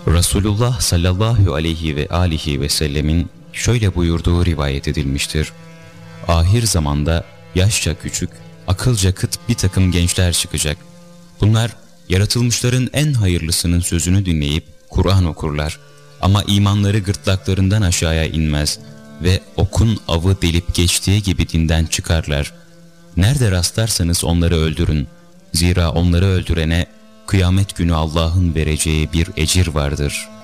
Resulullah sallallahu aleyhi ve alihi ve sellemin şöyle buyurduğu rivayet edilmiştir. Ahir zamanda yaşça küçük, akılca kıt bir takım gençler çıkacak. Bunlar yaratılmışların en hayırlısının sözünü dinleyip Kur'an okurlar. Ama imanları gırtlaklarından aşağıya inmez ve okun avı delip geçtiği gibi dinden çıkarlar. Nerede rastlarsanız onları öldürün. Zira onları öldürene kıyamet günü Allah'ın vereceği bir ecir vardır.''